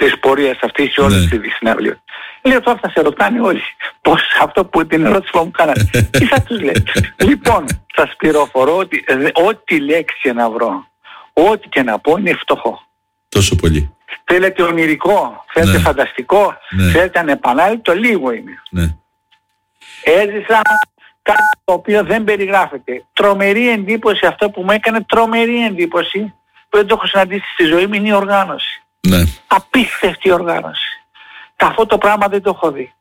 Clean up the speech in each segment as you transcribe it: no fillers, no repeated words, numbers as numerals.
της πορείας αυτής σε όλες τις συναυλίες. Λέω τώρα θα σε ρωτάνε όλοι πώς αυτό που την ερώτηση που μου κάνανε. Τι θα τους λέει? Λοιπόν, σας πληροφορώ ότι ό,τι λέξη να βρω, ό,τι και να πω είναι φτωχό. Τόσο πολύ. Θέλετε ονειρικό, θέλετε φανταστικό, θέλετε ανεπανάληπτο, λίγο είναι. Έζησα κάτι το οποίο δεν περιγράφεται. Τρομερή εντύπωση αυτό που μου έκανε, τρομερή εντύπωση που δεν το έχω συναντήσει στη ζωή μου, είναι η οργάνωση. Απίστευτη οργάνωση. Αυτό το πράγμα δεν το έχω δει.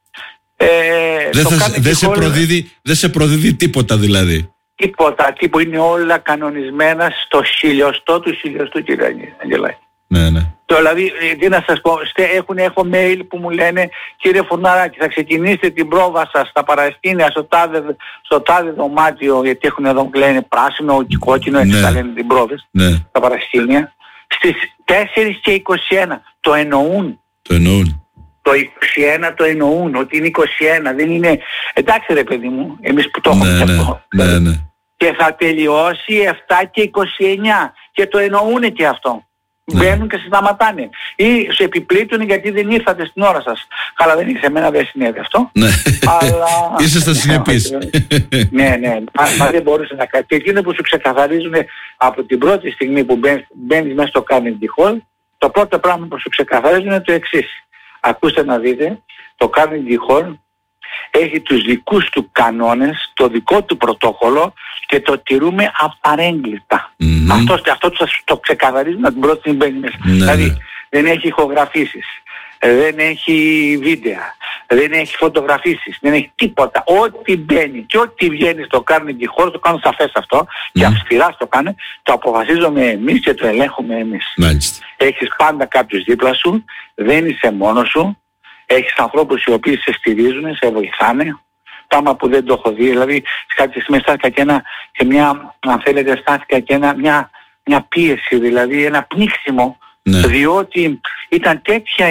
Δεν σε προδίδει τίποτα δηλαδή. Τίποτα, είναι όλα κανονισμένα στο χιλιοστό του κύριε Αγγελάκη. Δηλαδή, τι να σας πω, έχω mail που μου λένε, κύριε Φουρναράκη, θα ξεκινήσετε την πρόβα σας στα παρασκήνια στο τάδε δωμάτιο, γιατί έχουν εδώ λένε πράσινο και κόκκινο, έτσι θα λένε την πρόβες, στα παρασκήνια, στις 4:21. Το εννοούν. Το 21 το εννοούν, ότι είναι 21, δεν είναι... Εντάξει ρε παιδί μου, εμείς που το έχουμε αυτό. Και θα τελειώσει 7:29 και το εννοούν και αυτό. Μπαίνουν και σταματάνε. Ή σε επιπλήττουν γιατί δεν ήρθατε στην ώρα σας. Καλά, δεν ήρθε, εμένα δεν συνέβη αυτό. Αλλά... Ήσασταν συνεπείς. Ναι, μα δεν μπορούσε να κάνει. Και εκείνο που σου ξεκαθαρίζουν από την πρώτη στιγμή που μπαίνεις μέσα στο Carnegie Hall, το πρώτο πράγμα που σου ξεκαθαρίζουν είναι το εξής. Ακούστε να δείτε, το Carnegie Hall έχει τους δικούς του κανόνες, το δικό του πρωτόκολλο και το τηρούμε απαρέγκλιτα. Αυτό το ξεκαθαρίζουμε από την πρώτη στιγμή μπαίνει μέσα. Δηλαδή δεν έχει ηχογραφήσεις, δεν έχει βίντεο, δεν έχει φωτογραφίσεις, δεν έχει τίποτα. Ό,τι μπαίνει και ό,τι βγαίνει στο Carnegie Hall, το κάνουν σαφές αυτό και αυστηρά το κάνουν, το αποφασίζουμε εμείς και το ελέγχουμε εμείς. Έχεις πάντα κάποιους δίπλα σου, δεν είσαι μόνος σου. Έχεις ανθρώπους οι οποίοι σε στηρίζουν, σε βοηθάνε. Πράγμα που δεν το έχω δει. Δηλαδή, σε κάποια στιγμή αισθάνθηκα και μια, αν θέλετε, αισθάνθηκα και μια πίεση, δηλαδή ένα πνίξιμο. Διότι ήταν τέτοια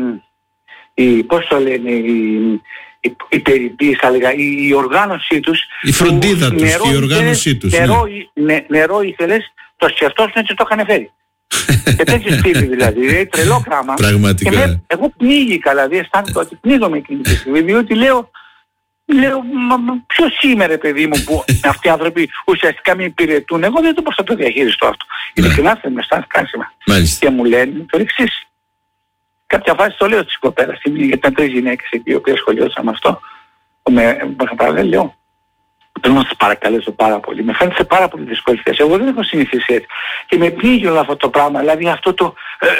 πώς το λένε, η περιποίηση, θα λέγα, η οργάνωσή τους. Η φροντίδα τους, η οργάνωσή τους. Νερό ήθελες, το σκεφτόσουν έτσι το είχαν φέρει. Και τέτοιες τύποι δηλαδή, τρελό πράγμα. Πραγματικά. Εγώ πνίγηκα, δηλαδή αισθάνομαι ότι πνίγομαι εκείνη τη στιγμή, διότι λέω ποιος είμαι ρε παιδί μου που αυτοί οι άνθρωποι ουσιαστικά με υπηρετούν, εγώ δεν το πώς θα το διαχειριστώ αυτό. Ειλικρινά δεν με αισθάνθηκα κάσιμα. Και μου λένε το εξής. Κάποια φάση το λέω της κοπέρας, γιατί ήταν 3 γυναίκες εκεί οι οποίες σχολιώσαν αυτό, με λέω. Θέλω να σας παρακαλέσω πάρα πολύ. Με φαίνεται σε πάρα πολύ δύσκολη θέση. Εγώ δεν έχω συνηθίσει έτσι. Και με πήγε όλο αυτό το πράγμα. Δηλαδή αυτό το...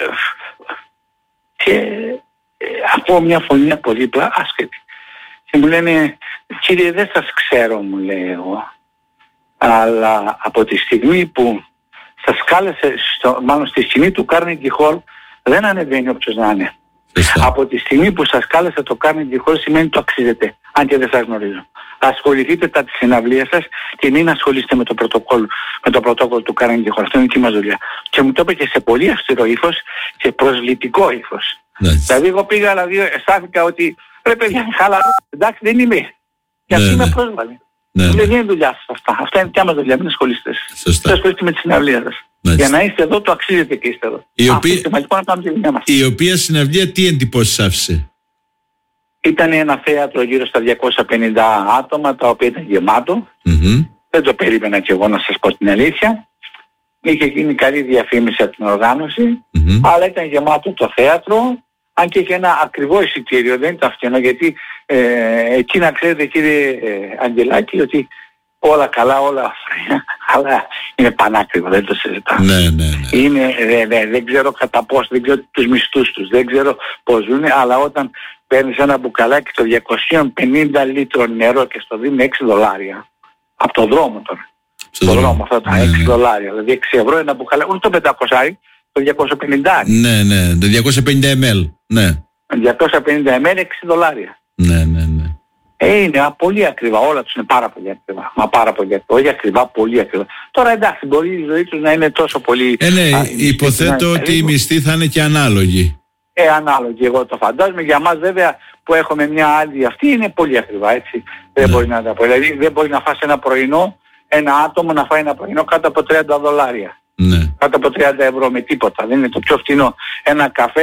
και ακούω μια φωνή από δίπλα, άσχετη. Και μου λένε, κύριε δεν σας ξέρω, μου λέει εγώ. Αλλά από τη στιγμή που σας κάλεσε, μάλλον στη σκηνή του Carnegie Hall, δεν ανεβαίνει όποιος να είναι. Από τη στιγμή που σας κάλεσε το Carnegie Hall σημαίνει το αξίζετε, αν και δεν σας γνωρίζω. Ασχοληθείτε τα της συναυλίας σας και μην ασχολείστε με το πρωτόκολλο του Carnegie Hall. Αυτό είναι η δική μας δουλειά. Και μου το είπε και σε πολύ αυστηρό ύφος και προσβλητικό ύφος. Δηλαδή εγώ πήγα, δηλαδή αισθάνθηκα ότι ρε παιδιά χαλαρό, εντάξει δεν είμαι. Και αυτή είναι πρόσβαλη. Δεν είναι δουλειά σας αυτά. Αυτά είναι δικιά μας δουλειά, μην ασχολείστε. Δεν ασχολείστε με τη συναυλία σας. Για να είστε εδώ το αξίζετε και είστε εδώ. Η οποία συναυλία τι εντυπώσεις άφησε? Ήταν ένα θέατρο γύρω στα 250 άτομα, τα οποία ήταν γεμάτο. Δεν το περίμενα κι εγώ να σας πω την αλήθεια. Είχε γίνει καλή διαφήμιση από την οργάνωση, αλλά ήταν γεμάτο το θέατρο, αν και είχε ένα ακριβό εισιτήριο, δεν ήταν φτηνό, γιατί εκεί να ξέρετε κύριε Αγγελάκη ότι όλα καλά, όλα ωραία, αλλά είναι πανάκριβο, δεν το συζητάω. Δεν ξέρω κατά πώς, δεν ξέρω τους μισθούς τους, δεν ξέρω πώς ζουν, αλλά όταν παίρνεις ένα μπουκαλάκι το 250 λίτρων νερό και στο δίνει $6, από το δρόμο τώρα. Στο δρόμο αυτά τα $6, δηλαδή 6 ευρώ ένα μπουκαλάκι, όχι το 500, το 250. Το 250 ml, 250 ml, $6. Είναι πολύ ακριβά, όλα τους είναι πάρα πολύ ακριβά. Μα πάρα πολύ ακριβά, όχι ακριβά, πολύ ακριβά. Τώρα εντάξει, μπορεί η ζωή τους να είναι τόσο πολύ... υποθέτω ότι οι μισθοί θα είναι και ανάλογοι. Ανάλογοι, εγώ το φαντάζομαι. Για μας βέβαια που έχουμε μια άλλη αυτή είναι πολύ ακριβά, έτσι. Δεν μπορεί να τα πω. Δηλαδή δεν μπορεί να φας ένα πρωινό, ένα άτομο να φάει ένα πρωινό κάτω από $30. Κάτω από 30 ευρώ με τίποτα. Δεν είναι το πιο φτηνό. Ένα καφέ